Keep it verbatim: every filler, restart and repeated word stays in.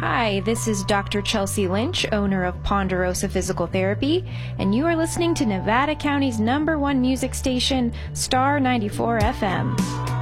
Hi, this is Doctor Chelsea Lynch, owner of Ponderosa Physical Therapy, and you are listening to Nevada County's number one music station, Star ninety-four F M.